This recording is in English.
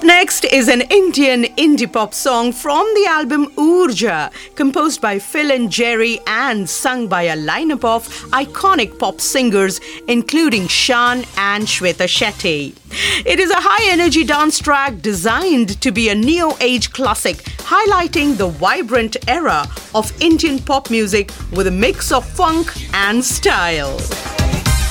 Up next is an Indian indie pop song from the album Urja, composed by Phil and Jerry and sung by a lineup of iconic pop singers including Shan and Shweta Shetty. It is a high-energy dance track designed to be a neo-age classic, highlighting the vibrant era of Indian pop music with a mix of funk and style.